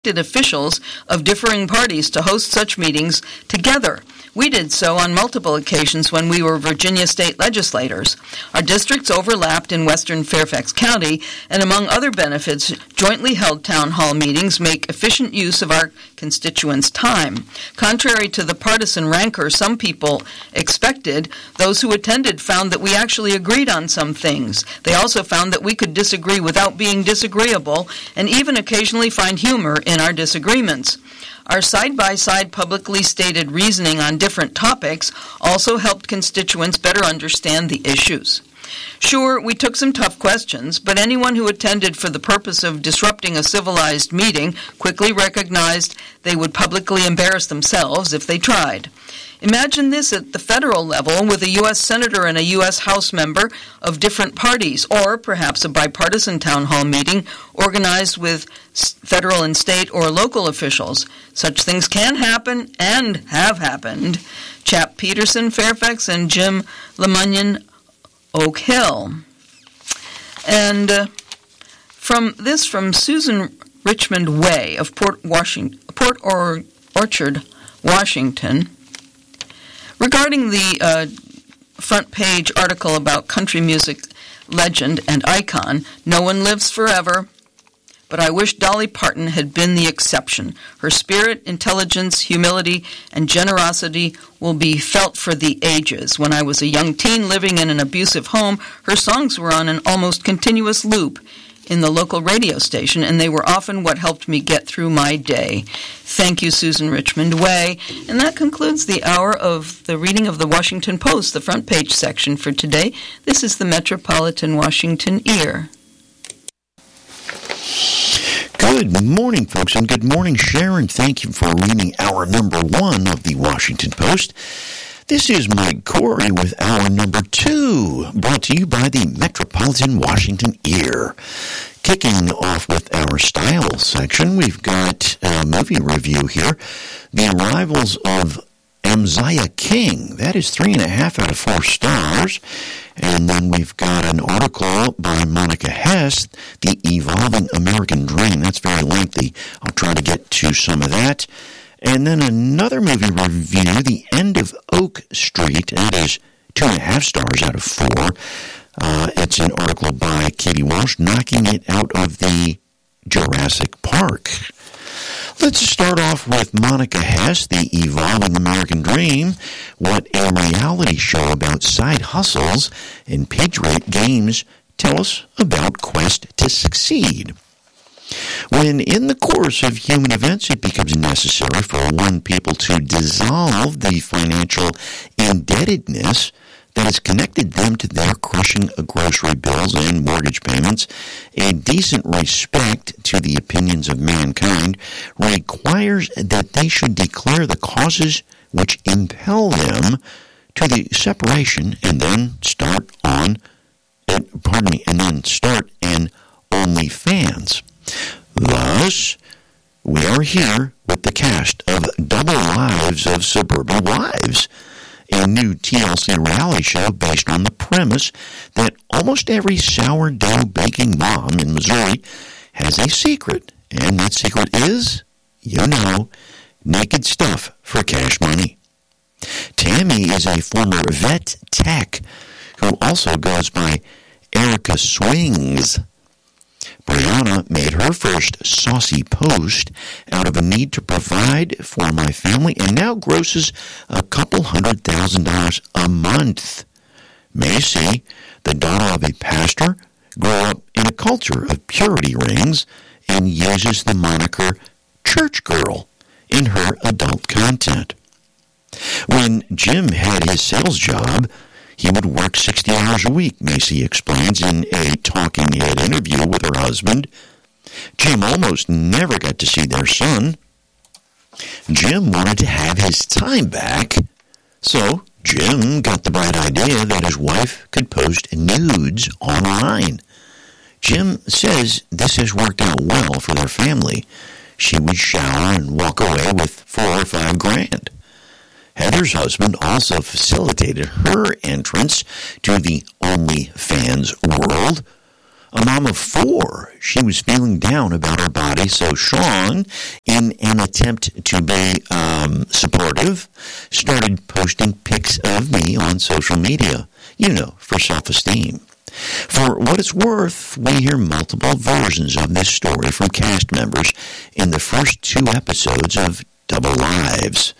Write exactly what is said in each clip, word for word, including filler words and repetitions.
officials of differing parties to host such meetings together. We did so on multiple occasions when we were Virginia state legislators. Our districts overlapped in western Fairfax County, and among other benefits, jointly held town hall meetings make efficient use of our constituents' time. Contrary to the partisan rancor some people expected, those who attended found that we actually agreed on some things. They also found that we could disagree without being disagreeable, and even occasionally find humor in our disagreements. Our side-by-side publicly stated reasoning on different topics also helped constituents better understand the issues. Sure, we took some tough questions, but anyone who attended for the purpose of disrupting a civilized meeting quickly recognized they would publicly embarrass themselves if they tried. Imagine this at the federal level with a U S senator and a U S House member of different parties, or perhaps a bipartisan town hall meeting organized with federal and state or local officials. Such things can happen and have happened. Chap Peterson, Fairfax, and Jim LeMunyon, Oak Hill. And uh, from this, from Susan Richmond Way of Port Washington, Port or- Orchard, Washington, regarding the uh, front page article about country music legend and icon, No One Lives Forever, but I wish Dolly Parton had been the exception. Her spirit, intelligence, humility, and generosity will be felt for the ages. When I was a young teen living in an abusive home, her songs were on an almost continuous loop in the local radio station, and they were often what helped me get through my day. Thank you, Susan Richmond Way. And that concludes the hour of the reading of the Washington Post, the front page section for today. This is the Metropolitan Washington Ear. Good morning, folks, and good morning, Sharon. Thank you for reading hour number one of the Washington Post. This is Mike Corey with hour number two, brought to you by the Metropolitan Washington Ear. Kicking off with our style section, we've got a movie review here. The Arrivals of Amaziah King. That is three and a half out of four stars. And then we've got an article by Monica Hess, The Evolving American Dream. That's very lengthy. I'll try to get to some of that. And then another movie review, The End of Oak Street. That is two and a half stars out of four. Uh, it's an article by Katie Walsh, knocking it out of the Jurassic Park. Let's start off with Monica Hess, The Evolving American Dream, what a reality show about side hustles and Patriot games tell us about Quest to Succeed. When in the course of human events it becomes necessary for one people to dissolve the financial indebtedness that has connected them to their crushing grocery bills and mortgage payments, a decent respect to the opinions of mankind requires that they should declare the causes which impel them to the separation and then start on, pardon me, and then start an OnlyFans. Thus, we are here with the cast of Double Lives of Suburban Wives, a new T L C reality show based on the premise that almost every sourdough baking mom in Missouri has a secret, and that secret is, you know, naked stuff for cash money. Tammy is a former vet tech who also goes by Erica Swings. Brianna made her first saucy post out of a need to provide for my family and now grosses a couple hundred thousand dollars a month. Macy, the daughter of a pastor, grew up in a culture of purity rings and uses the moniker church girl in her adult content. When Jim had his sales job, he would work sixty hours a week, Macy explains in a talking head interview with her husband. Jim almost never got to see their son. Jim wanted to have his time back, so Jim got the bright idea that his wife could post nudes online. Jim says this has worked out well for their family. She would shower and walk away with four or five grand. Heather's husband also facilitated her entrance to the OnlyFans world. A mom of four, she was feeling down about her body, so Sean, in an attempt to be um, supportive, started posting pics of me on social media, you know, for self-esteem. For what it's worth, we hear multiple versions of this story from cast members in the first two episodes of Double Lives.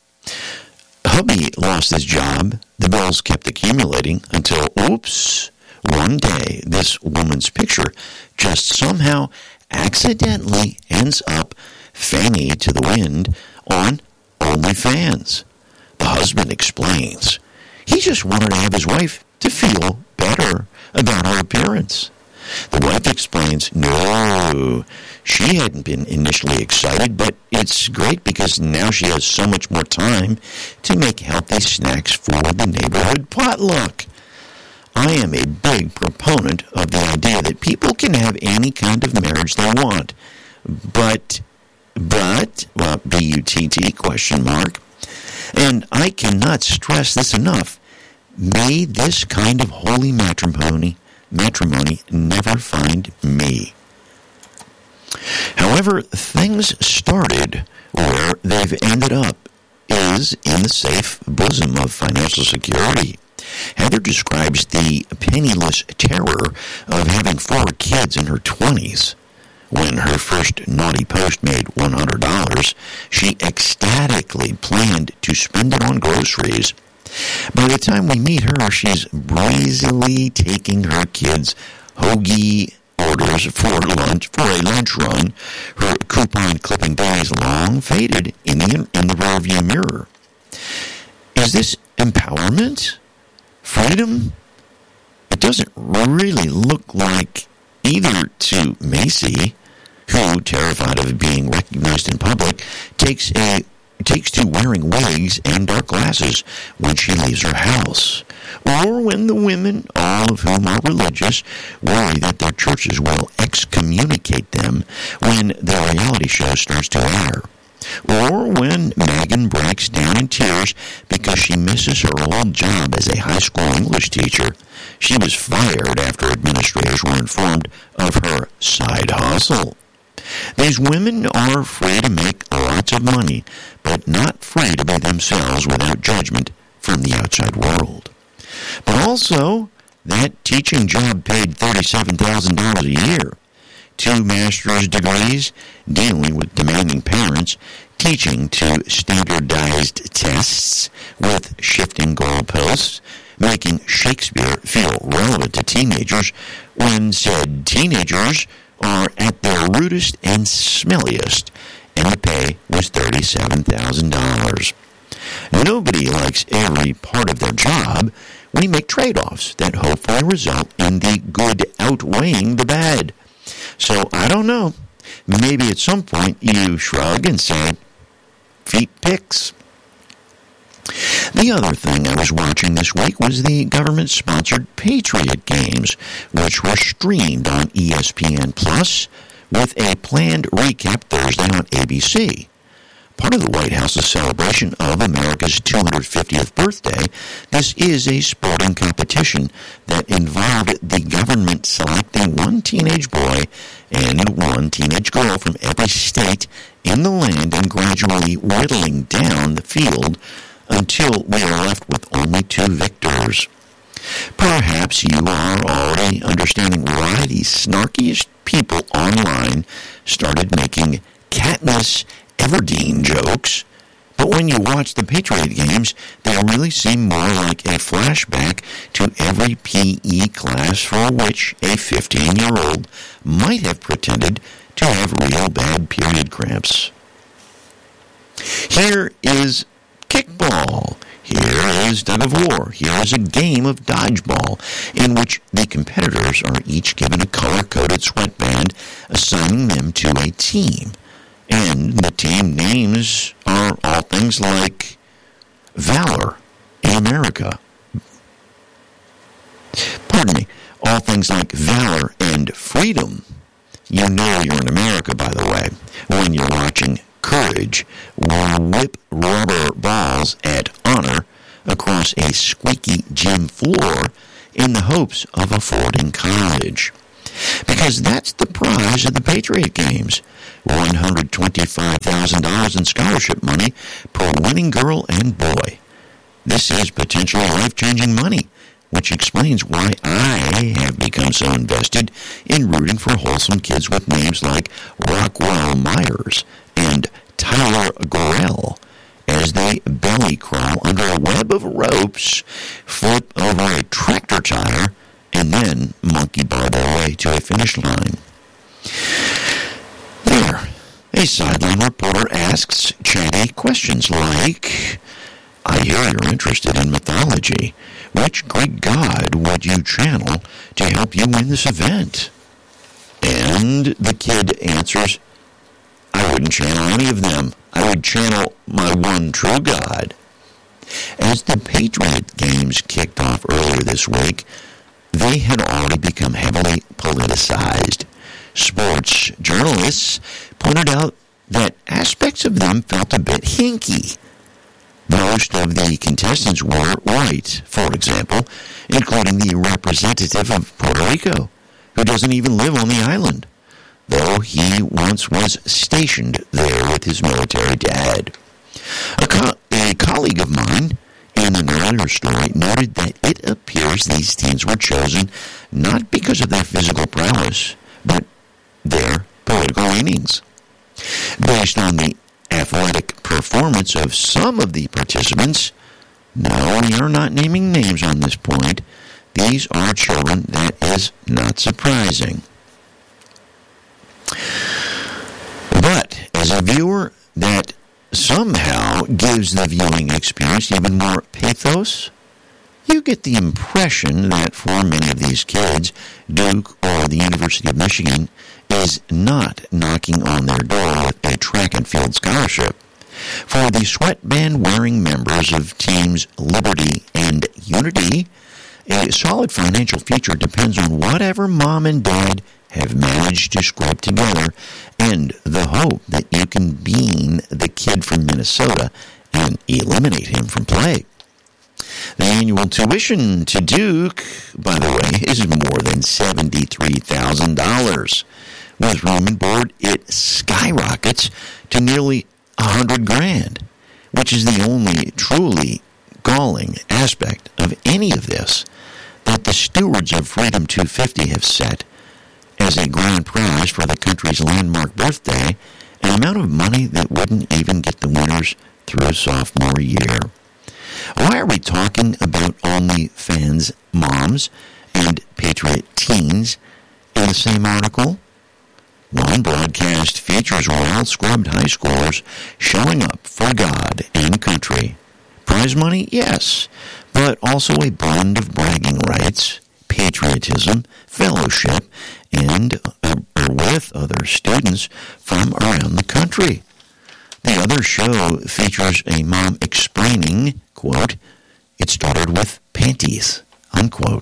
Hubby lost his job. The bills kept accumulating until, oops, one day this woman's picture just somehow accidentally ends up fanny to the wind on OnlyFans. The husband explains he just wanted to have his wife to feel better about her appearance. The wife explains, no, she hadn't been initially excited, but it's great because now she has so much more time to make healthy snacks for the neighborhood potluck. I am a big proponent of the idea that people can have any kind of marriage they want. But, but, well, B U T T, question mark. And I cannot stress this enough. May this kind of holy matrimony, matrimony never find me. However, things started where they've ended up is in the safe bosom of financial security. Heather describes the penniless terror of having four kids in her twenties. When her first naughty post made one hundred dollars, she ecstatically planned to spend it on groceries. By the time we meet her, she's breezily taking her kids' hoagie orders for lunch for a lunch run. Her coupon clipping days long faded in the in the rearview mirror. Is this empowerment? Freedom? It doesn't really look like either to Macy, who, terrified of being recognized in public, takes a takes to wearing wigs and dark glasses when she leaves her house, or when the women, all of whom are religious, worry that their churches will excommunicate them when their reality show starts to air, or when Megan breaks down in tears because she misses her old job as a high school English teacher. She was fired after administrators were informed of her side hustle. These women are free to make lots of money, but not free to be themselves without judgment from the outside world. But also, that teaching job paid thirty-seven thousand dollars a year. Two master's degrees, dealing with demanding parents, teaching to standardized tests with shifting goalposts, making Shakespeare feel relevant to teenagers when said teenagers are at their rudest and smelliest, and the pay was thirty-seven thousand dollars. Nobody likes every part of their job. We make trade-offs that hopefully result in the good outweighing the bad. So, I don't know. Maybe at some point you shrug and say, feet pics. The other thing I was watching this week was the government-sponsored Patriot Games, which were streamed on E S P N Plus, with a planned recap Thursday on A B C. Part of the White House's celebration of America's two hundred fiftieth birthday, this is a sporting competition that involved the government selecting one teenage boy and one teenage girl from every state in the land and gradually whittling down the field until we are left with only two victors. Perhaps you are already understanding why the snarkiest people online started making Katniss Everdeen jokes, but when you watch the Patriot Games, they really seem more like a flashback to every P E class for which a fifteen-year-old might have pretended to have real bad period cramps. Here is kickball. Here is tug of war. Here is a game of dodgeball in which the competitors are each given a color-coded sweatband, assigning them to a team. And the team names are all things like valor in America. Pardon me. All things like valor and freedom. You know you're in America, by the way, when you're watching Courage whip rubber balls at honor across a squeaky gym floor in the hopes of affording college. Because that's the prize of the Patriot Games. one hundred twenty-five thousand dollars in scholarship money per winning girl and boy. This is potentially life-changing money, which explains why I have become so invested in rooting for wholesome kids with names like Rockwell Myers and Tyler Gorell as they belly crawl under a web of ropes, flip over a tractor tire, and then monkey bar their way to a finish line. There, a sideline reporter asks chatty questions like, I hear you're interested in mythology. Which Greek god would you channel to help you win this event? And the kid answers, I wouldn't channel any of them. I would channel my one true God. As the Patriot Games kicked off earlier this week, they had already become heavily politicized. Sports journalists pointed out that aspects of them felt a bit hinky. Most of the contestants were white, for example, including the representative of Puerto Rico, who doesn't even live on the island, though he once was stationed there with his military dad. A, co- a colleague of mine in an earlier story noted that it appears these teams were chosen not because of their physical prowess, but their political leanings. Based on the athletic performance of some of the participants, no, we are not naming names on this point. These are children. That is not surprising. But as a viewer, that somehow gives the viewing experience even more pathos. You get the impression that for many of these kids, Duke or the University of Michigan is not knocking on their door with a track and field scholarship. For the sweatband-wearing members of teams Liberty and Unity, a solid financial future depends on whatever mom and dad have managed to scrape together and the hope that you can bean the kid from Minnesota and eliminate him from play. The annual tuition to Duke, by the way, is more than seventy-three thousand dollars. With room and board, it skyrockets to nearly a hundred grand, which is the only truly galling aspect of any of this that the stewards of Freedom two fifty have set as a grand prize for the country's landmark birthday, an amount of money that wouldn't even get the winners through sophomore year. Why are we talking about OnlyFans moms and Patriot teens in the same article? One broadcast features well-scrubbed high schoolers showing up for God and country. Prize money? Yes, but also a blend of bragging rights, patriotism, fellowship, and uh, with other students from around the country. The other show features a mom explaining, quote, it started with panties, unquote.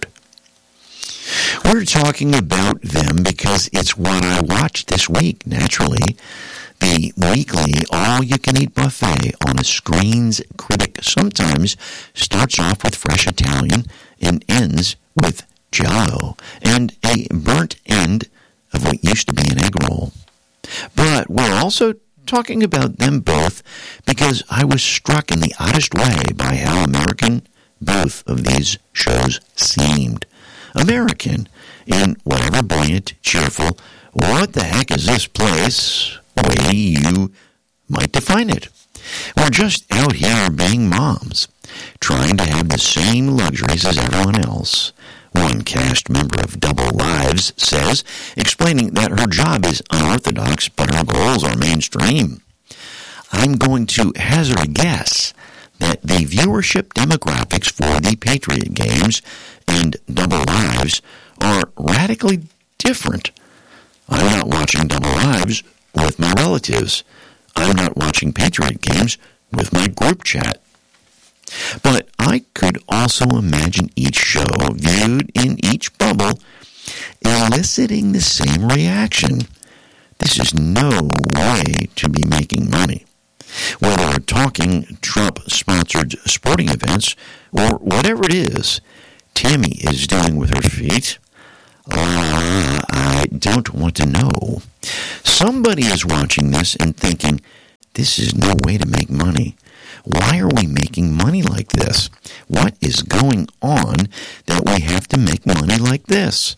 We're talking about them because it's what I watched this week, naturally. The weekly all-you-can-eat buffet on a Screens Critic sometimes starts off with fresh Italian and ends with Jell-O and a burnt end of what used to be an egg roll. But we're also talking about them both because I was struck in the oddest way by how American both of these shows seemed. American in whatever buoyant, cheerful, what the heck is this place way you might define it. We're just out here being moms, trying to have the same luxuries as everyone else. One cast member of Double Lives says, explaining that her job is unorthodox, but her goals are mainstream. I'm going to hazard a guess that the viewership demographics for the Patriot Games and Double Lives are radically different. I'm not watching Double Lives with my relatives. I'm not watching Patriot Games with my group chat. But I could also imagine each show viewed in each bubble eliciting the same reaction. This is no way to be making money. Whether we're talking Trump-sponsored sporting events or whatever it is Tammy is doing with her feet, Uh, I don't want to know. Somebody is watching this and thinking, this is no way to make money. Why are we making money like this? What is going on that we have to make money like this?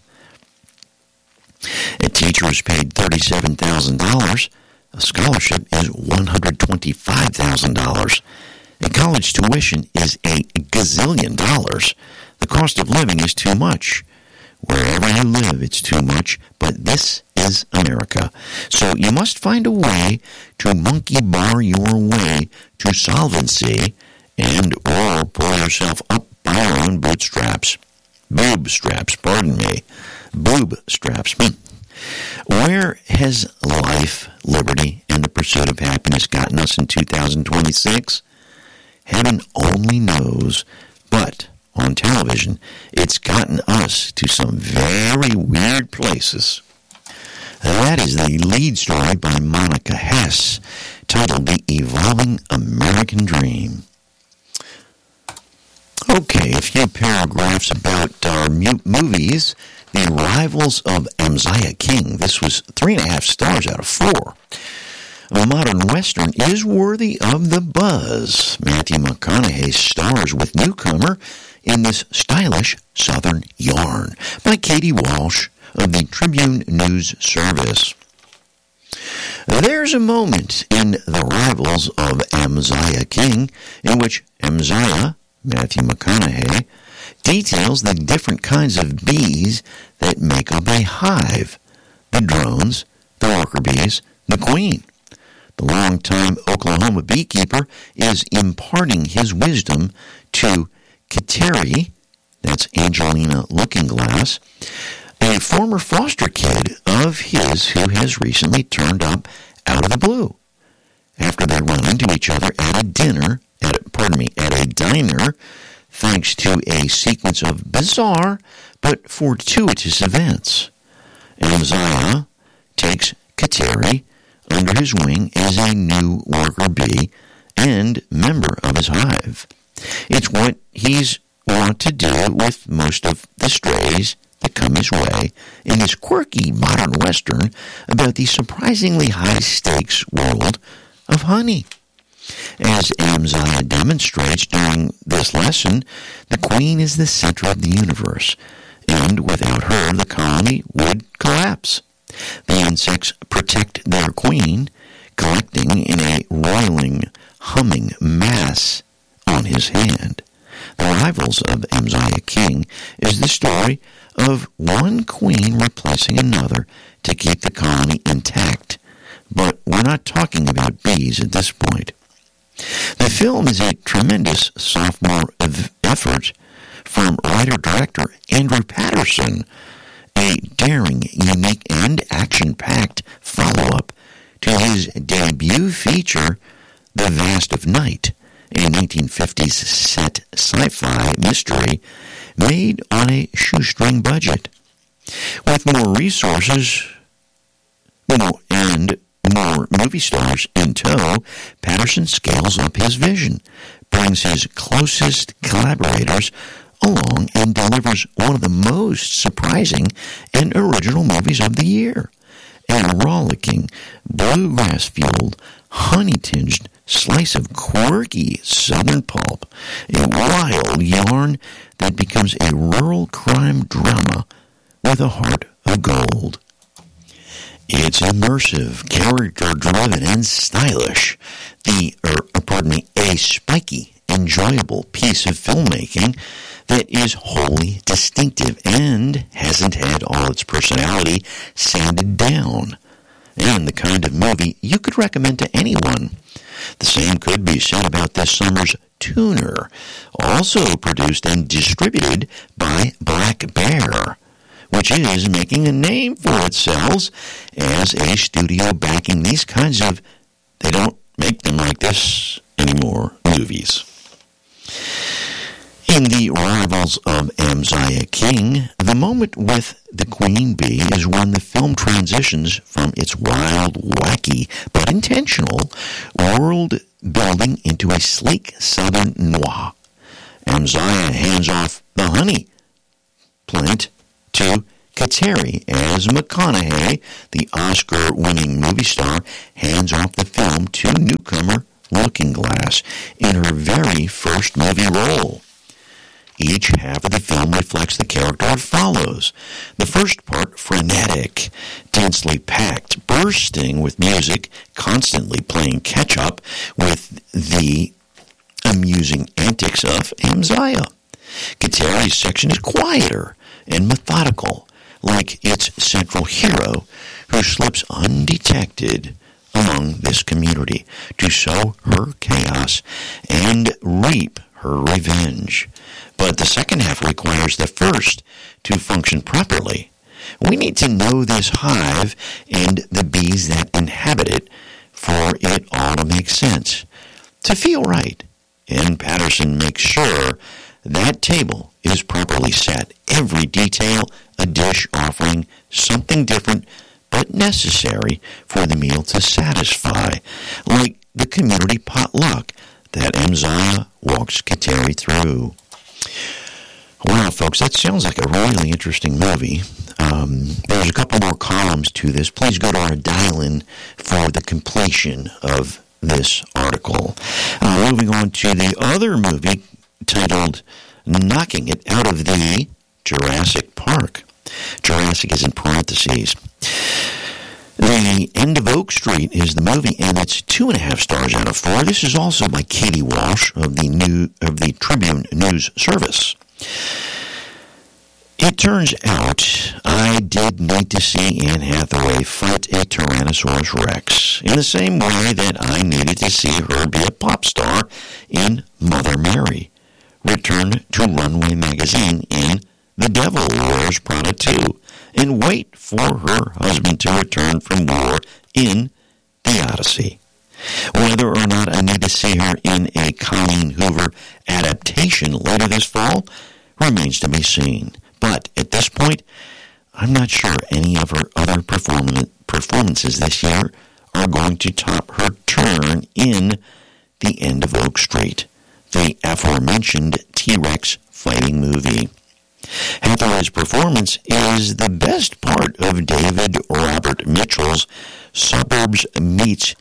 A teacher is paid thirty-seven thousand dollars. A scholarship is one hundred twenty-five thousand dollars. A college tuition is a gazillion dollars. The cost of living is too much. Wherever you live, it's too much, but this is America. So you must find a way to monkey bar your way to solvency and or pull yourself up by your own bootstraps. Boob straps, pardon me. Boob straps. Where has life, liberty, and the pursuit of happiness gotten us in two thousand twenty-six? Heaven only knows, but on television, it's gotten us to some very weird places. That is the lead story by Monica Hess, titled The Evolving American Dream. Okay, a few paragraphs about our mu- movies. The Rivals of Amaziah King. This was three and a half stars out of four. A modern Western is worthy of the buzz. Matthew McConaughey stars with newcomer in this stylish Southern yarn by Katie Walsh of the Tribune News Service. There's a moment in The Rivals of Amaziah King in which Amaziah, Matthew McConaughey, details the different kinds of bees that make up a hive. The drones, the worker bees, the queen. The longtime Oklahoma beekeeper is imparting his wisdom to Kateri, that's Angelina Lookingglass, a former foster kid of his who has recently turned up out of the blue. After they run into each other at a dinner, at pardon me, at a diner, thanks to a sequence of bizarre but fortuitous events. Amaziah takes Kateri under his wing as a new worker bee and member of his hive. It's what he's want to do with most of the strays that come his way in his quirky modern Western about the surprisingly high-stakes world of honey. As Amaziah demonstrates during this lesson, the queen is the center of the universe, and without her, the colony would collapse. The insects protect their queen, collecting in a roiling, humming mass on his hand. The Rivals of Amaziah King is the story of one queen replacing another to keep the colony intact. But we're not talking about bees at this point. The film is a tremendous sophomore effort from writer-director Andrew Patterson, a daring, unique, and action-packed follow-up to his debut feature, The Vast of Night, a nineteen fifties set sci-fi mystery made on a shoestring budget. With more resources more, and more movie stars in tow, Patterson scales up his vision, brings his closest collaborators along, and delivers one of the most surprising and original movies of the year. A rollicking, bluegrass-fueled, honey-tinged slice of quirky Southern pulp, a wild yarn that becomes a rural crime drama with a heart of gold. It's immersive, character-driven, and stylish. The, er, pardon me, a spiky, enjoyable piece of filmmaking that is wholly distinctive and hasn't had all its personality sanded down. And the kind of movie you could recommend to anyone. The same could be said about this summer's Tuner, also produced and distributed by Black Bear, which is making a name for itself as a studio backing these kinds of, they don't make them like this anymore, movies. In The Rivals of Amaziah King, the moment with the queen bee is when the film transitions from its wild, wacky, but intentional world building into a sleek southern noir. Amaziah hands off the honey plant to Kateri, as McConaughey, the Oscar-winning movie star, hands off the film to newcomer Lookingglass in her very first movie role. Each half of the film reflects the character it follows. The first part, frenetic, densely packed, bursting with music, constantly playing catch-up with the amusing antics of Amaziah. Kateri's section is quieter and methodical, like its central hero, who slips undetected among this community to sow her chaos and reap her revenge. But the second half requires the first to function properly. We need to know this hive and the bees that inhabit it for it all to make sense, to feel right. And Patterson makes sure that table is properly set, every detail a dish offering something different but necessary for the meal to satisfy, like the community potluck that Amaziah walks Kateri through. Wow, folks, that sounds like a really interesting movie. Um, there's a couple more columns to this. Please go to our dial-in for the completion of this article. Uh, moving on to the other movie titled Knocking It Out of the Jurassic Park. Jurassic is in parentheses. The End of Oak Street is the movie, and it's two and a half stars out of four. This is also by Katie Walsh of the new of the Tribune News Service. It turns out I did need to see Anne Hathaway fight a Tyrannosaurus Rex in the same way that I needed to see her be a pop star in Mother Mary, return to Runway Magazine in The Devil Wears Prada two, and wait for her husband to return from war in The Odyssey. Whether or not I need to see her in a Colleen Hoover adaptation later this fall remains to be seen. But at this point, I'm not sure any of her other perform- performances this year are going to top her turn in The End of Oak Street, the aforementioned T-Rex fighting movie. Hathaway's performance is the best part of David Robert Mitchell's Suburbs meets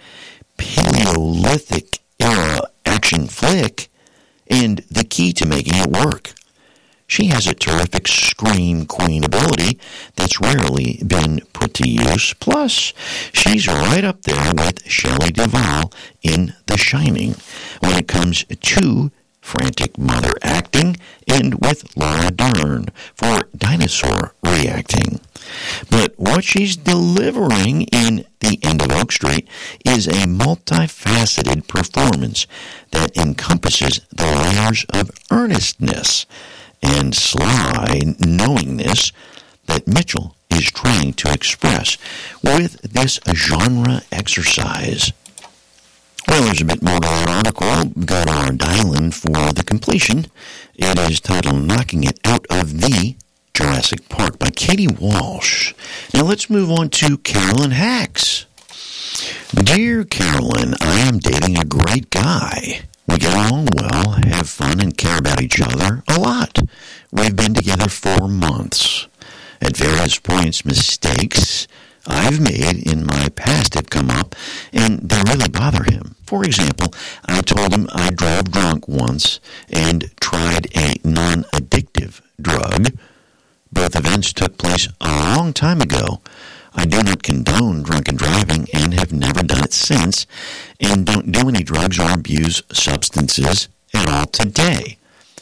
Paleolithic era action flick, and the key to making it work. She has a terrific scream queen ability that's rarely been put to use. Plus, she's right up there with Shelley Duvall in The Shining when it comes to frantic mother acting, and with Laura Dern for dinosaur reacting. But what she's delivering in The End of Oak Street is a multifaceted performance that encompasses the layers of earnestness and sly knowingness that Mitchell is trying to express with this genre exercise. Well, there's a bit more to that article. We've got our dial-in for the completion. It is titled Knocking It Out of the Jurassic Park by Katie Walsh. Now let's move on to Carolyn Hacks. Dear Carolyn, I am dating a great guy. We get along well, have fun, and care about each other a lot. We've been together four months. At various points, mistakes I've made in my past have come up, and they really bother him. For example, I told him I drove drunk once and tried a non-addictive drug. Both events took place a long time ago. I do not condone drunken driving and have never done it since, and don't do any drugs or abuse substances at all today.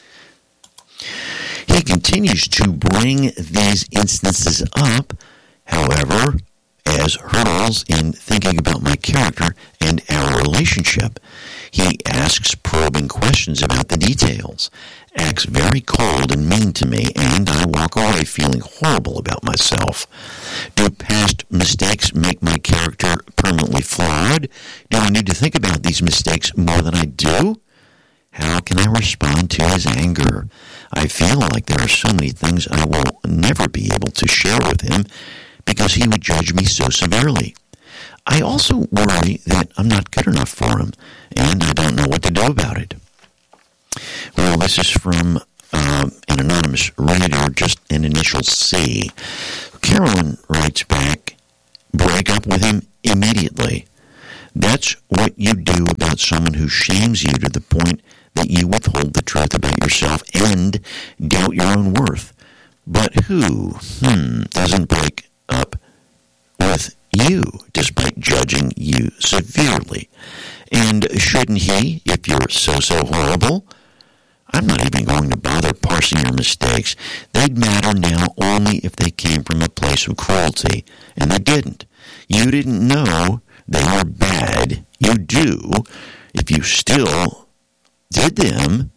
He continues to bring these instances up, however, as hurdles in thinking about my character and our relationship. He asks probing questions about the details, acts very cold and mean to me, and I walk away feeling horrible about myself. Do past mistakes make my character permanently flawed? Do I need to think about these mistakes more than I do? How can I respond to his anger? I feel like there are so many things I will never be able to share with him because he would judge me so severely. I also worry that I'm not good enough for him, and I don't know what to do about it. Well, this is from um, an anonymous reader, just an initial C. Carolyn writes back, break up with him immediately. That's what you do about someone who shames you to the point that you withhold the truth about yourself and doubt your own worth. But who, hmm, doesn't break up with you despite judging you severely? And shouldn't he, if you're so, so horrible? I'm not even going to bother parsing your mistakes. They'd matter now only if they came from a place of cruelty. And they didn't. You didn't know they were bad. You do if you still did them,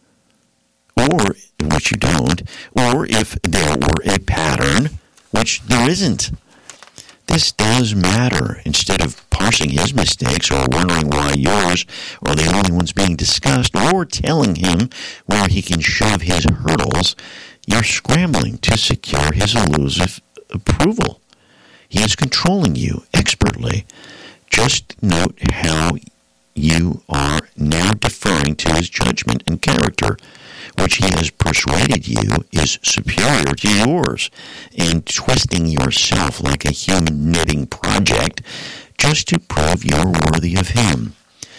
or, which you don't, or if there were a pattern, which there isn't. This does matter. Instead of parsing his mistakes or wondering why yours are the only ones being discussed or telling him where he can shove his hurdles, you're scrambling to secure his elusive approval. He is controlling you expertly. Just note how you are now deferring to his judgment and character, which he has persuaded you is superior to yours, and twisting yourself like a human knitting project just to prove you're worthy of him.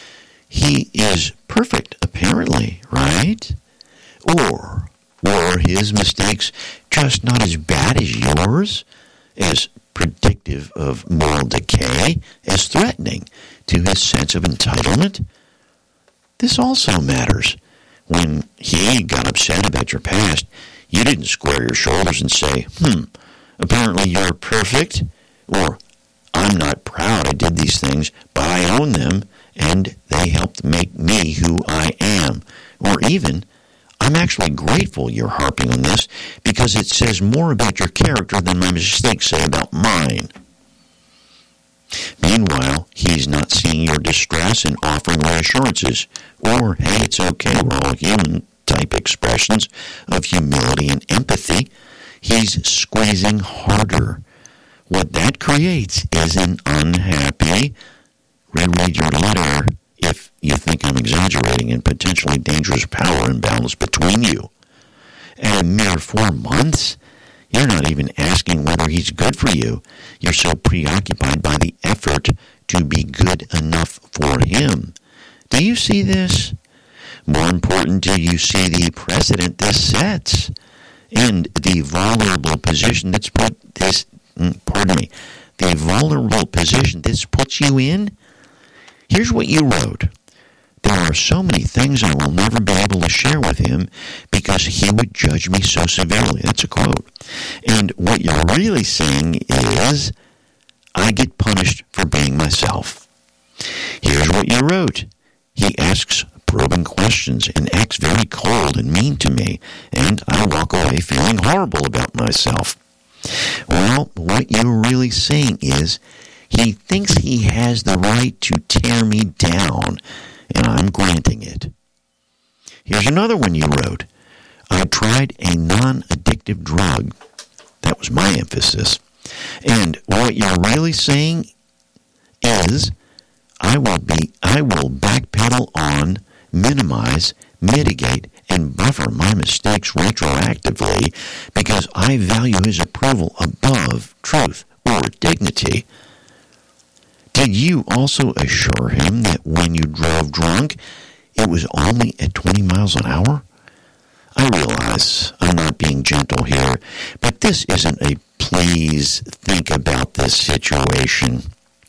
He is perfect, apparently, right? Or were his mistakes just not as bad as yours, as predictive of moral decay, as threatening to his sense of entitlement? This also matters. When he got upset about your past, you didn't square your shoulders and say, hmm, apparently you're perfect, or I'm not proud I did these things, but I own them, and they helped make me who I am. Or even, I'm actually grateful you're harping on this because it says more about your character than my mistakes say about mine. Meanwhile, he's not seeing your distress and offering reassurances, or, hey, it's okay, we're all human type expressions of humility and empathy. He's squeezing harder. What that creates is an unhappy, reread your letter if you think I'm exaggerating, and potentially dangerous power imbalance between you. At a mere four months, you're not even asking whether he's good for you. You're so preoccupied by the effort to be good enough for him. Do you see this? More important, do you see the precedent this sets? And the vulnerable position that's put this, pardon me, the vulnerable position this puts you in? Here's what you wrote. There are so many things I will never be able to share with him because he would judge me so severely. That's a quote. And what you're really saying is, I get punished for being myself. Here's what you wrote. He asks probing questions and acts very cold and mean to me, and I walk away feeling horrible about myself. Well, what you're really saying is, he thinks he has the right to tear me down, and I'm granting it. Here's another one you wrote. I tried a non-addictive drug. That was my emphasis. And what you're really saying is, I will be, I will backpedal on, minimize, mitigate, and buffer my mistakes retroactively because I value his approval above truth or dignity. Did you also assure him that when you drove drunk, it was only at twenty miles an hour? I realize I'm not being gentle here, but this isn't a please think about this situation.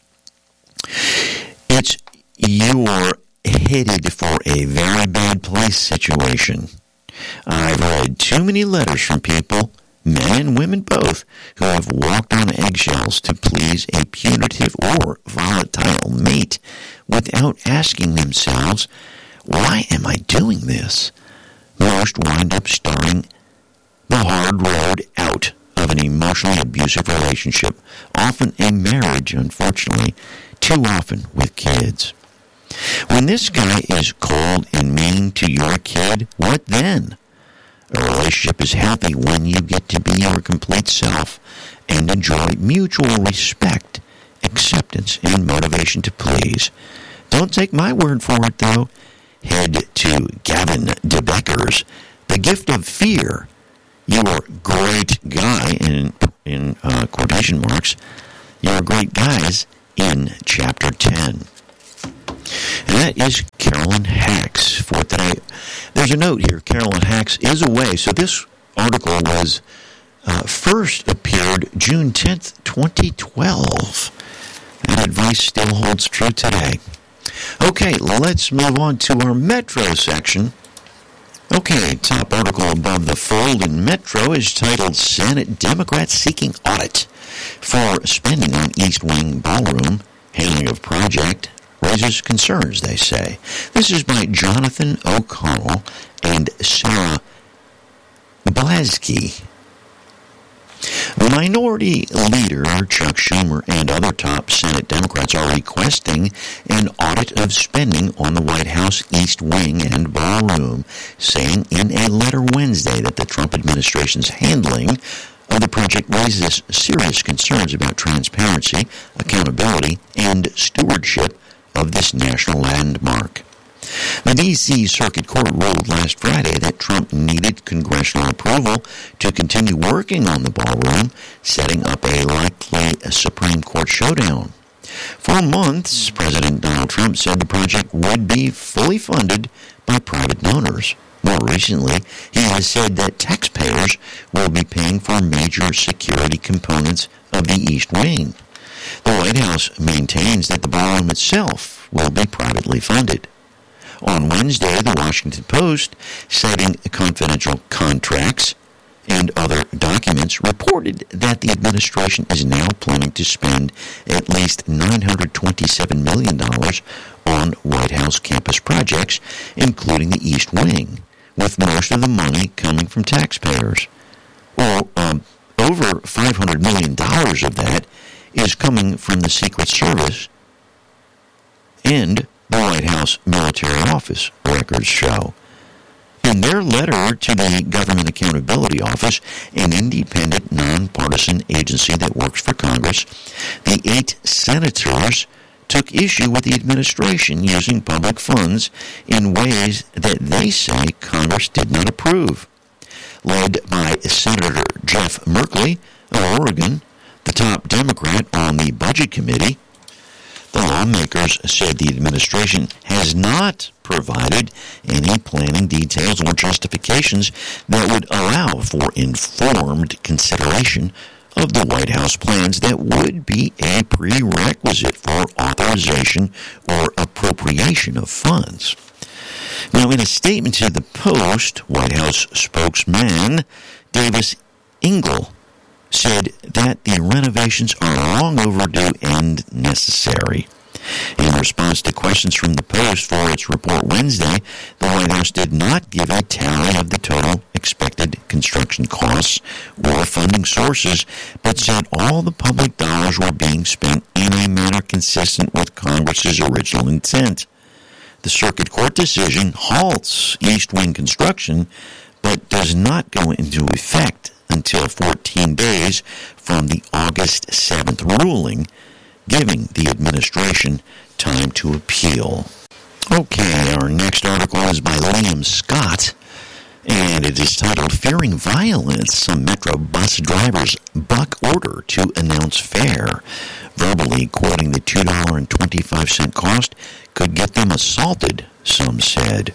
It's you're headed for a very bad place situation. I've read too many letters from people, men and women both, who have walked on eggshells to please a punitive or volatile mate without asking themselves, why am I doing this? Most wind up starting the hard road out of an emotionally abusive relationship, often a marriage, unfortunately, too often with kids. When this guy is cold and mean to your kid, what then? A relationship is healthy when you get to be your complete self and enjoy mutual respect, acceptance, and motivation to please. Don't take my word for it, though. Head to Gavin DeBecker's The gift of fear. You're great guy, in, in uh, quotation marks, you're great guys in Chapter ten. And that is Carolyn Hax. For today, there's a note here. Carolyn Hax is away. So this article was uh, first appeared June tenth, twenty twelve. That advice still holds true today. Okay, let's move on to our Metro section. Okay, top article above the fold in Metro is titled Senate Democrats Seeking Audit for Spending on East Wing Ballroom. Hailing of project raises concerns, they say. This is by Jonathan O'Connell and Sarah Blasky. Minority Leader Chuck Schumer and other top Senate Democrats are requesting an audit of spending on the White House East Wing and Ballroom, saying in a letter Wednesday that the Trump administration's handling of the project raises serious concerns about transparency, accountability, and stewardship of this national landmark. The D C Circuit Court ruled last Friday that Trump needed congressional approval to continue working on the ballroom, setting up a likely Supreme Court showdown. For months, President Donald Trump said the project would be fully funded by private donors. More recently, he has said that taxpayers will be paying for major security components of the East Wing. The White House maintains that the ballroom itself will be privately funded. On Wednesday, the Washington Post, citing confidential contracts and other documents, reported that the administration is now planning to spend at least nine hundred twenty-seven million dollars on White House campus projects, including the East Wing, with most of the money coming from taxpayers. Well, um, over five hundred million dollars of that is coming from the Secret Service and the White House Military Office, records show. In their letter to the Government Accountability Office, an independent, nonpartisan agency that works for Congress, the eight senators took issue with the administration using public funds in ways that they say Congress did not approve. Led by Senator Jeff Merkley of Oregon, the top Democrat on the Budget Committee, the lawmakers said the administration has not provided any planning details or justifications that would allow for informed consideration of the White House plans that would be a prerequisite for authorization or appropriation of funds. Now, in a statement to the Post, White House spokesman Davis Ingle said that the renovations are long overdue and necessary. In response to questions from the Post for its report Wednesday, the White House did not give a tally of the total expected construction costs or funding sources, but said all the public dollars were being spent in a manner consistent with Congress's original intent. The Circuit Court decision halts East Wing construction, but does not go into effect until fourteen days from the August seventh ruling, giving the administration time to appeal. Okay, our next article is by Liam Scott, and it is titled, Fearing Violence, Some Metro Bus Drivers Buck Order to Announce Fare. Verbally quoting the two dollars and twenty-five cents cost could get them assaulted, some said.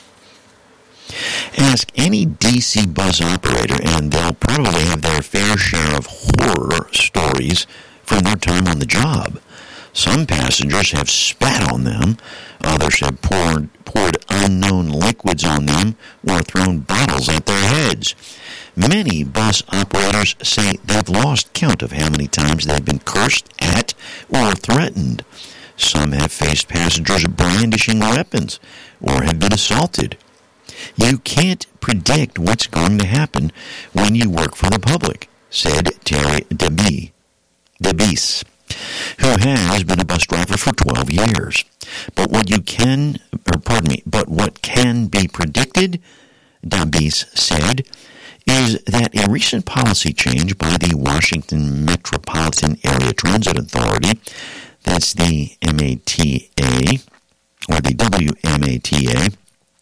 Ask any D C bus operator, and they'll probably have their fair share of horror stories from their time on the job. Some passengers have spat on them, others have poured, poured unknown liquids on them, or thrown bottles at their heads. Many bus operators say they've lost count of how many times they've been cursed at or threatened. Some have faced passengers brandishing weapons or have been assaulted. You can't predict what's going to happen when you work for the public, said Terry DeBee, DeBeese, who has been a bus driver for twelve years. But what you can, or pardon me, but what can be predicted, DeBeese said, is that a recent policy change by the Washington Metropolitan Area Transit Authority, that's the M A T A, or the W M A T A,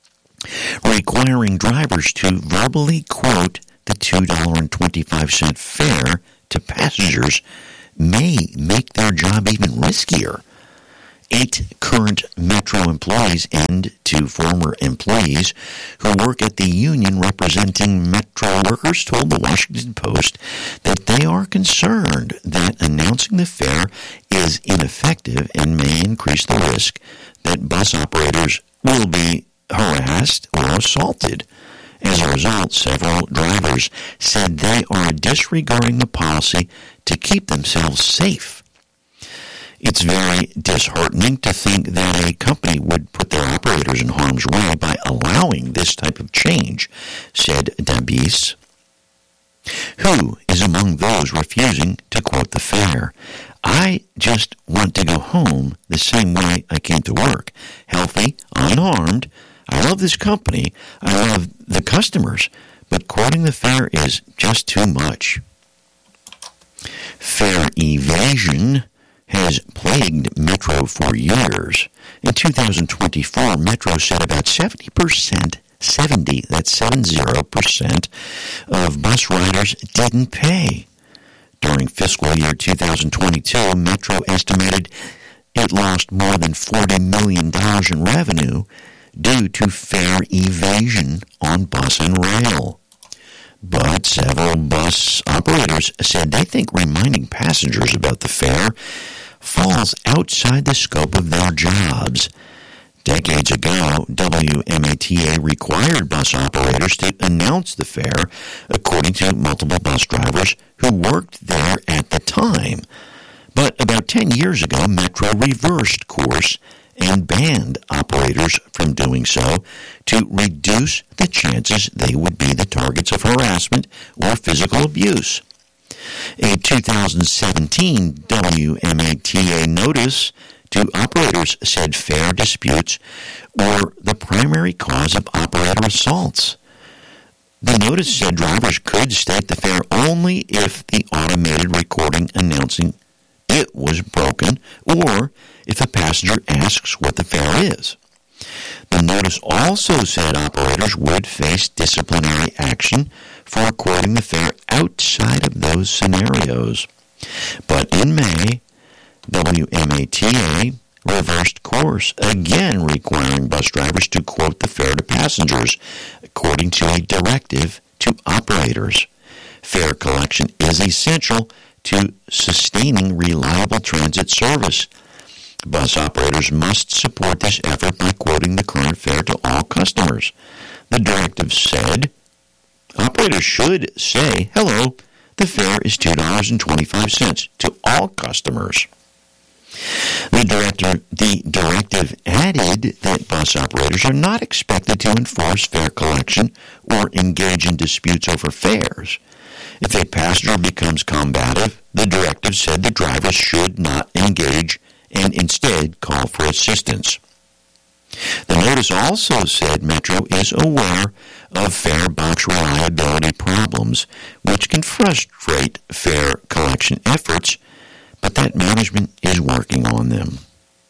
requiring drivers to verbally quote the two dollars and twenty-five cents fare to passengers may make their job even riskier. Eight current Metro employees and two former employees who work at the union representing Metro workers told the Washington Post that they are concerned that announcing the fare is ineffective and may increase the risk that bus operators will be harassed or assaulted. As a result, several drivers said they are disregarding the policy to keep themselves safe. It's very disheartening to think that a company would put their operators in harm's way by allowing this type of change, said Dabis, who is among those refusing to quote the fare. I just want to go home the same way I came to work, healthy, unharmed. I love this company. I love the customers, but quoting the fare is just too much. Fare evasion has plagued Metro for years. In two thousand twenty-four, Metro said about seventy percent, seventy, that's seventy percent of bus riders didn't pay. During fiscal year two thousand twenty-two, Metro estimated it lost more than forty million dollars in revenue due to fare evasion on bus and rail. But several bus operators said they think reminding passengers about the fare falls outside the scope of their jobs. Decades ago, W M A T A required bus operators to announce the fare, according to multiple bus drivers who worked there at the time. But about ten years ago, Metro reversed course and banned operators from doing so to reduce the chances they would be the targets of harassment or physical abuse. A two thousand seventeen W M A T A notice to operators said fare disputes were the primary cause of operator assaults. The notice said drivers could state the fare only if the automated recording announcing it was broken or if a passenger asks what the fare is. The notice also said operators would face disciplinary action for quoting the fare outside of those scenarios. But in May, W M A T A reversed course, again requiring bus drivers to quote the fare to passengers, according to a directive to operators. Fare collection is essential to sustaining reliable transit service. Bus operators must support this effort by quoting the current fare to all customers. The directive said, operators should say, hello, the fare is two dollars and twenty-five cents to all customers. The, director, the directive added that bus operators are not expected to enforce fare collection or engage in disputes over fares. If a passenger becomes combative, the directive said the drivers should not engage and instead call for assistance. The notice also said Metro is aware of fare box reliability problems, which can frustrate fare collection efforts, but that management is working on them.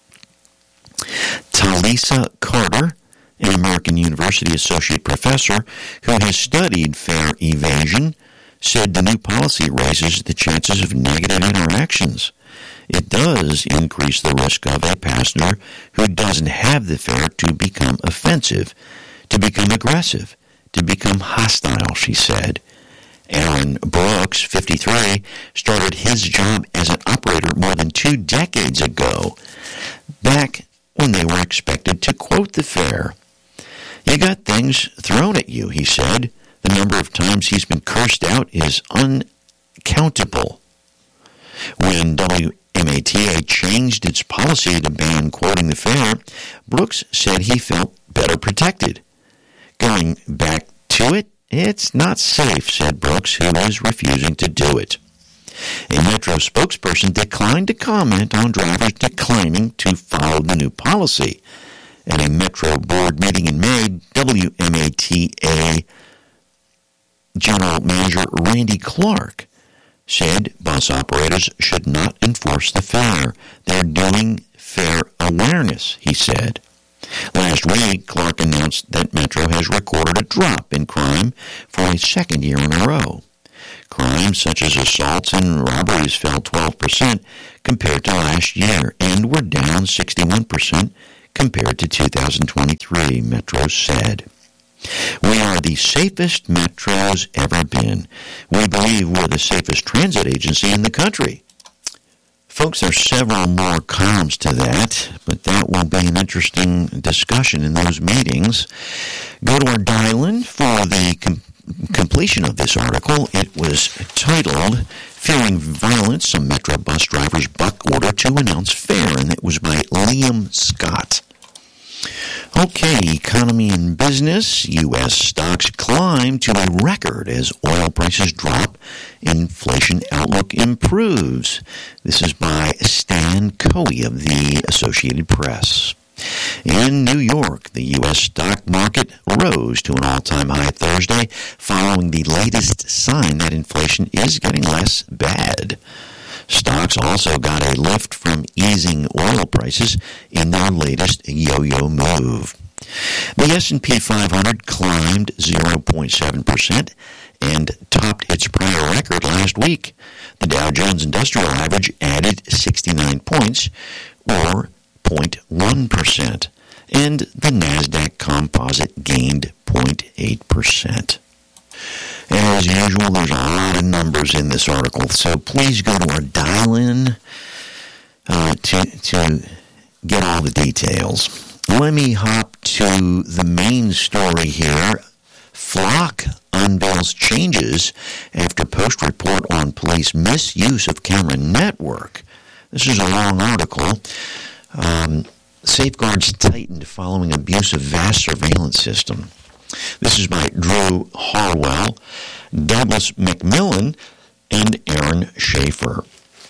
Talisa Carter, an American University associate professor who has studied fare evasion, said the new policy raises the chances of negative interactions. It does increase the risk of a passenger who doesn't have the fare to become offensive, to become aggressive, to become hostile, she said. Aaron Brooks, fifty-three, started his job as an operator more than two decades ago, back when they were expected to quote the fare. You got things thrown at you, he said. The number of times he's been cursed out is uncountable. When W M A T A changed its policy to ban quoting the fare, Brooks said he felt better protected. Going back to it, it's not safe, said Brooks, who is refusing to do it. A Metro spokesperson declined to comment on drivers declining to follow the new policy. At a Metro board meeting in May, W M A T A General Manager Randy Clark said bus operators should not enforce the fare. They're doing fare awareness, he said. Last week, Clark announced that Metro has recorded a drop in crime for a second year in a row. Crimes such as assaults and robberies fell twelve percent compared to last year and were down sixty-one percent compared to two thousand twenty-three, Metro said. We are the safest Metro's ever been. We believe we're the safest transit agency in the country. Folks, there's several more columns to that, but that will be an interesting discussion in those meetings. Go to our dial-in for the com- completion of this article. It was titled, Fearing Violence, Some Metro Bus Drivers Buck Order to Announce Fare, and it was by Liam Scott. Okay, economy and business. U S stocks climb to a record as oil prices drop. Inflation outlook improves. This is by Stan Coe of the Associated Press. In New York, the U S stock market rose to an all-time high Thursday following the latest sign that inflation is getting less bad. Stocks also got a lift from easing oil prices in their latest yo-yo move. The S and P five hundred climbed zero point seven percent and topped its prior record last week. The Dow Jones Industrial Average added sixty-nine points, or zero point one percent, and the NASDAQ Composite gained zero point eight percent. As usual, there's a lot of numbers in this article, so please go to our dial-in uh, to, to get all the details. Let me hop to the main story here. Flock unveils changes after Post report on police misuse of camera network. This is a long article. Um, safeguards tightened following abuse of vast surveillance system. This is by Drew Harwell, Douglas McMillan, and Aaron Schaefer.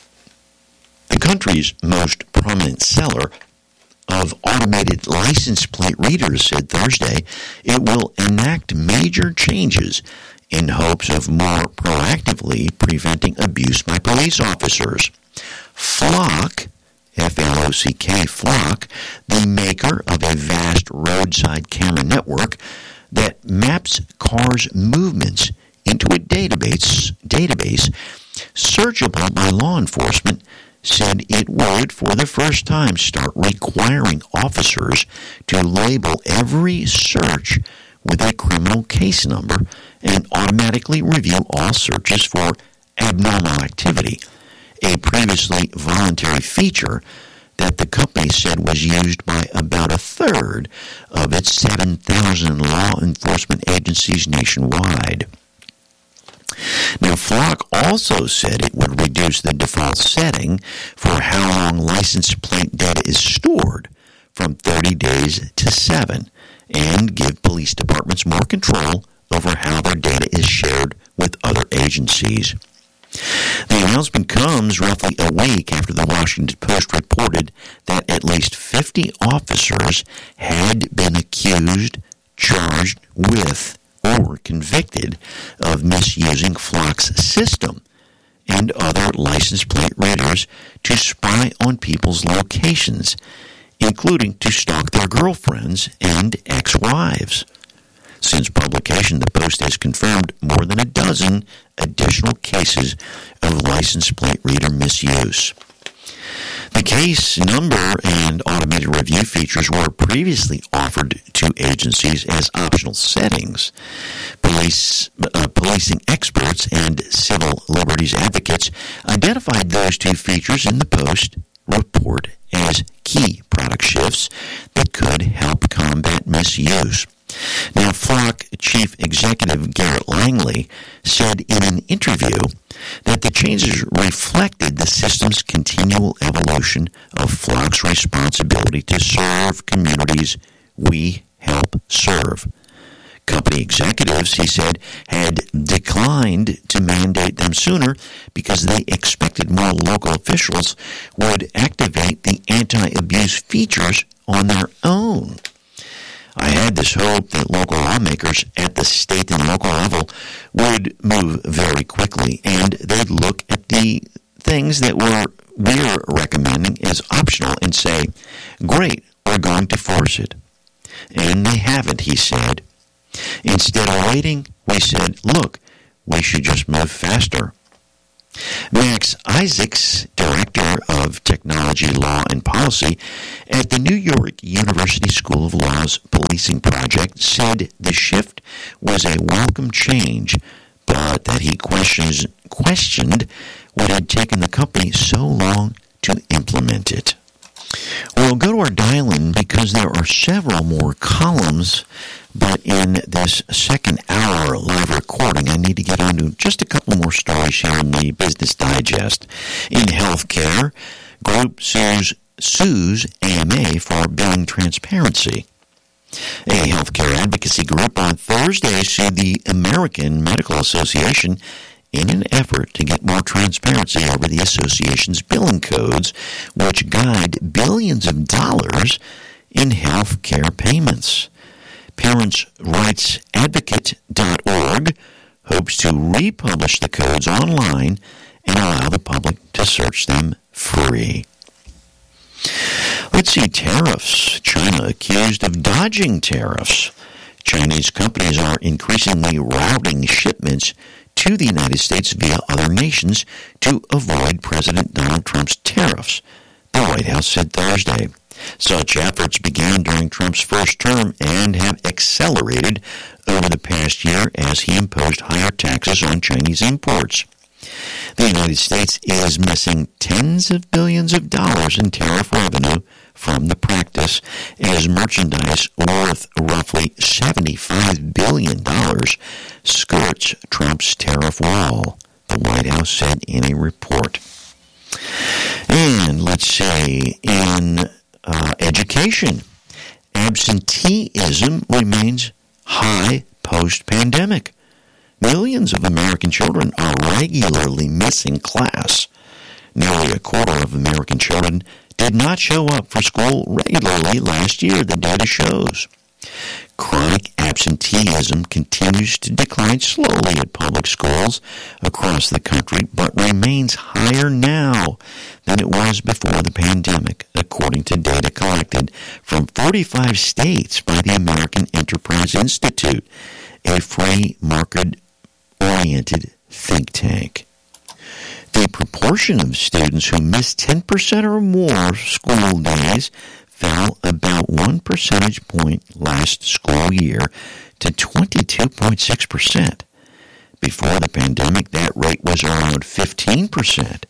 The country's most prominent seller of automated license plate readers said Thursday it will enact major changes in hopes of more proactively preventing abuse by police officers. Flock, F L O C K, Flock, the maker of a vast roadside camera network that maps cars' movements into a database, database searchable by law enforcement, said it would, for the first time, start requiring officers to label every search with a criminal case number and automatically review all searches for abnormal activity, a previously voluntary feature that the company said was used by about a third of its seven thousand law enforcement agencies nationwide. Now, Flock also said it would reduce the default setting for how long license plate data is stored from thirty days to seven, and give police departments more control over how their data is shared with other agencies. The announcement comes roughly a week after the Washington Post reported that at least fifty officers had been accused, charged with, or convicted of misusing Flock's system and other license plate readers to spy on people's locations, including to stalk their girlfriends and ex-wives. Since publication, the Post has confirmed more than a dozen additional cases of license plate reader misuse. The case number and automated review features were previously offered to agencies as optional settings. Police, uh, policing experts and civil liberties advocates identified those two features in the Post report as key product shifts that could help combat misuse. Now, Flock Chief Executive Garrett Langley said in an interview that the changes reflected the system's continual evolution of Flock's responsibility to serve communities we help serve. Company executives, he said, had declined to mandate them sooner because they expected more local officials would activate the anti-abuse features on their own. I had this hope that local lawmakers at the state and local level would move very quickly, and they'd look at the things that we're, we're recommending as optional and say, great, are going to force it. And they haven't, he said. Instead of waiting, we said, look, we should just move faster. Max Isaacs, Director of Technology, Law, and Policy at the New York University School of Law's Policing Project, said the shift was a welcome change, but that he questions, questioned what had taken the company so long to implement it. We'll go to our dial-in because there are several more columns, but in this second hour live recording, I need to get on to just a couple more stories here in the Business Digest. In healthcare, group sues, sues A M A for billing transparency. A healthcare advocacy group on Thursday sued the American Medical Association in an effort to get more transparency over the association's billing codes, which guide billions of dollars in health care payments. Parents' Rights Advocate dot org hopes to republish the codes online and allow the public to search them free. Let's see, tariffs. China accused of dodging tariffs. Chinese companies are increasingly routing shipments to the United States via other nations to avoid President Donald Trump's tariffs, the White House said Thursday. Such efforts began during Trump's first term and have accelerated over the past year as he imposed higher taxes on Chinese imports. The United States is missing tens of billions of dollars in tariff revenue from the practice, as merchandise worth roughly seventy-five billion dollars skirts Trump's tariff wall, the White House said in a report. And let's say in uh, education, absenteeism remains high post-pandemic. Millions of American children are regularly missing class. Nearly a quarter of American children did not show up for school regularly last year, the data shows. Chronic absenteeism continues to decline slowly at public schools across the country, but remains higher now than it was before the pandemic, according to data collected from forty-five states by the American Enterprise Institute, a free market-oriented think tank. The proportion of students who missed ten percent or more school days fell about one percentage point last school year to twenty-two point six percent. Before the pandemic, that rate was around fifteen percent.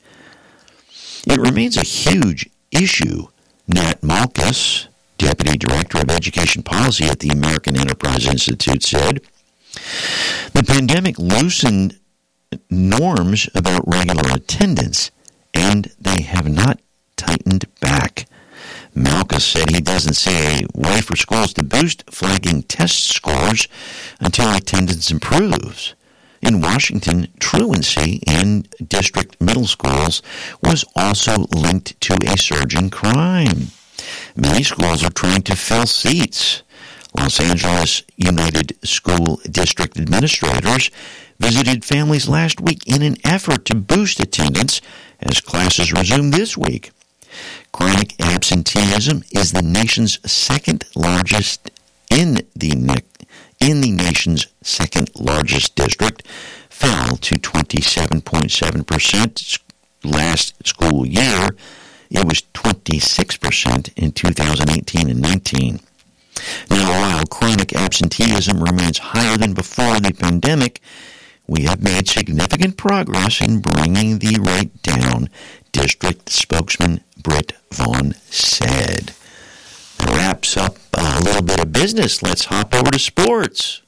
It remains a huge issue, Nat Malkus, Deputy Director of Education Policy at the American Enterprise Institute, said. The pandemic loosened norms about regular attendance, and they have not tightened back. Malkus said he doesn't see a way for schools to boost flagging test scores until attendance improves. In Washington, truancy in district middle schools was also linked to a surge in crime. Many schools are trying to fill seats. Los Angeles United School District administrators visited families last week in an effort to boost attendance as classes resume this week. Chronic absenteeism is the nation's second largest in the in the nation's second largest district, fell to twenty-seven point seven percent last school year. It was twenty-six percent in two thousand eighteen and nineteen. Now, while chronic absenteeism remains higher than before the pandemic, we have made significant progress in bringing the rate down, district spokesman Britt Vaughn said. That wraps up a little bit of business. Let's hop over to sports.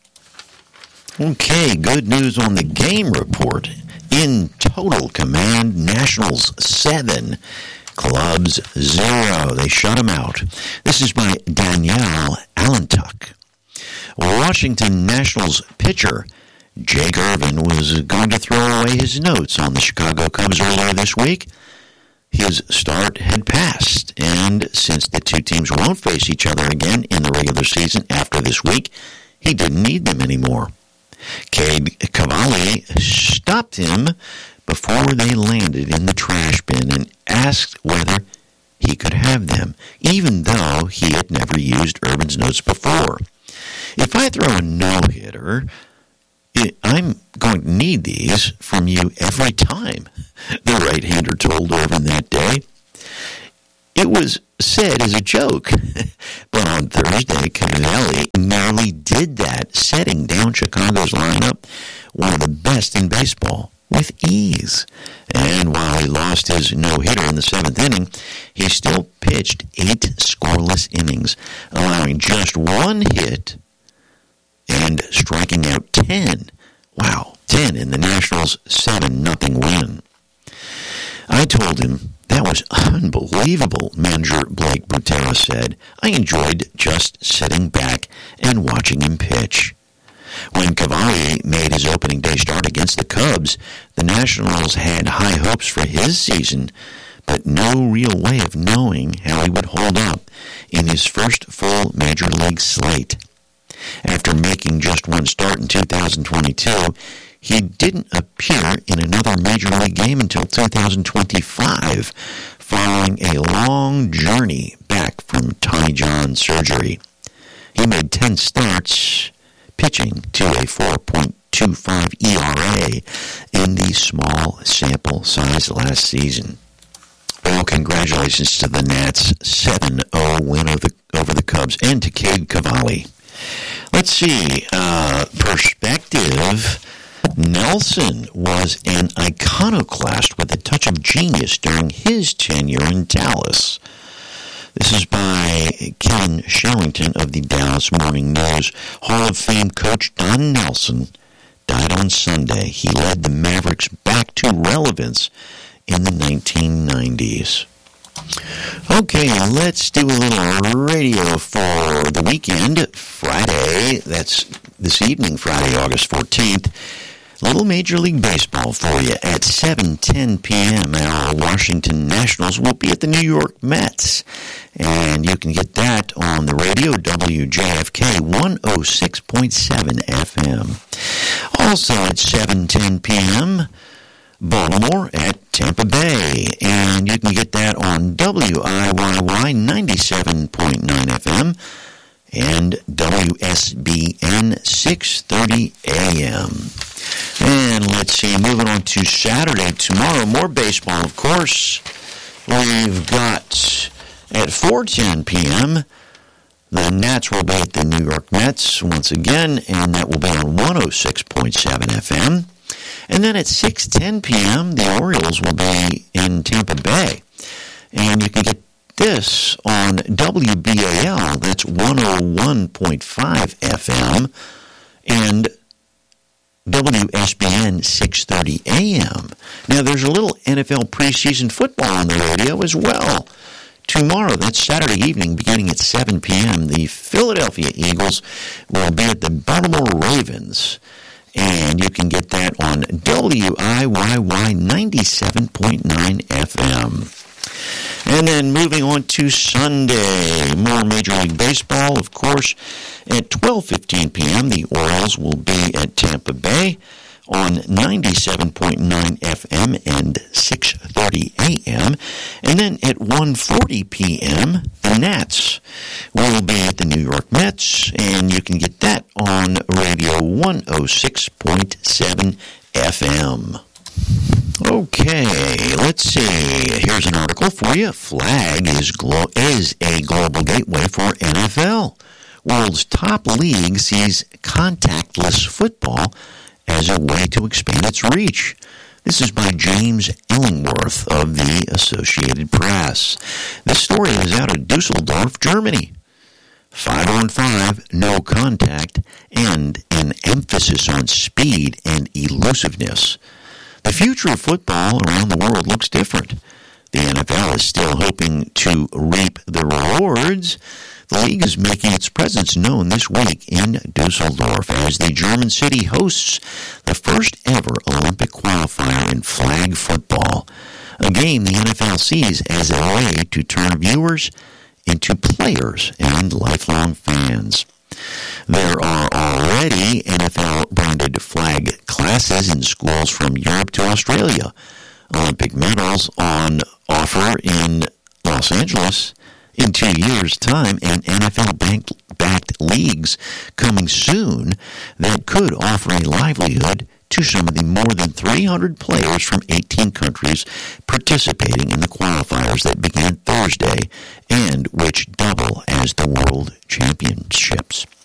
Okay, good news on the game report. In total command, Nationals seven, Clubs zero. They shut them out. This is by Danielle Allentuck. Washington Nationals pitcher Jake Irvin was going to throw away his notes on the Chicago Cubs earlier this week. His start had passed, and since the two teams won't face each other again in the regular season after this week, he didn't need them anymore. Cade Cavalli stopped him before they landed in the trash bin and asked whether he could have them, even though he had never used Urban's Notes before. If I throw a no-hitter, it, I'm going to need these from you every time, the right-hander told Urban that day. It was said as a joke, but on Thursday, Cavalli nearly did that, setting down Chicago's lineup, one of the best in baseball, with ease. And while he lost his no-hitter in the seventh inning, he still pitched eight scoreless innings, allowing just one hit and striking out ten. Wow, ten in the Nationals' seven nothing win. I told him, "That was unbelievable," manager Blake Butera said. "I enjoyed just sitting back and watching him pitch." When Cavalli made his opening day start against the Cubs, the Nationals had high hopes for his season, but no real way of knowing how he would hold up in his first full major league slate. After making just one start in two thousand twenty-two, he didn't appear in another major league game until two thousand twenty-five, following a long journey back from Tommy John surgery. He made ten starts, pitching to a four point two five E R A in the small sample size last season. Well, congratulations to the Nats' seven oh win over the, over the Cubs, and to Cade Cavalli. Let's see, uh, perspective. Nelson was an iconoclast with a touch of genius during his tenure in Dallas. This is by Ken Shellington of the Dallas Morning News. Hall of Fame coach Don Nelson died on Sunday. He led the Mavericks back to relevance in the nineteen nineties. Okay, let's do a little radio for the weekend. Friday, that's this evening, Friday, August fourteenth. Little Major League Baseball for you at seven ten p.m. Our Washington Nationals will be at the New York Mets. And you can get that on the radio, W J F K one oh six point seven F M. Also at seven ten p.m., Baltimore at Tampa Bay. And you can get that on W I Y Y ninety-seven point nine F M and W S B N six thirty A M. And let's see, moving on to Saturday, tomorrow, more baseball, of course. We've got at four ten p.m., the Nats will be at the New York Mets once again, and that will be on one oh six point seven F M. And then at six ten p.m., the Orioles will be in Tampa Bay. And you can get this on W B A L, that's one oh one point five F M, and W S B N six thirty A M. Now, there's a little N F L preseason football on the radio as well. Tomorrow, that's Saturday evening, beginning at seven p.m., the Philadelphia Eagles will be at the Baltimore Ravens. And you can get that on W I Y Y ninety-seven point nine F M. And then moving on to Sunday, more Major League Baseball, of course. At twelve fifteen p.m., the Orioles will be at Tampa Bay on ninety-seven point nine F M and six thirty A M. And then at one forty p.m., the Nats will be at the New York Mets, and you can get that on radio one oh six point seven F M. Okay, let's see. Here's an article for you. Flag is glo- is a global gateway for N F L. World's top league sees contactless football as a way to expand its reach. This is by James Ellingworth of the Associated Press. This story is out of Dusseldorf, Germany. Five on five, no contact, and an emphasis on speed and elusiveness. The future of football around the world looks different. The N F L is still hoping to reap the rewards. The league is making its presence known this week in Dusseldorf as the German city hosts the first ever Olympic qualifier in flag football, a game the N F L sees as a way to turn viewers into players and lifelong fans. There are already N F L-branded flag classes in schools from Europe to Australia. Olympic medals on offer in Los Angeles in two years' time, and N F L-backed leagues coming soon that could offer a livelihood to some of the more than three hundred players from eighteen countries participating in the qualifiers that began Thursday and which double as the World Championships.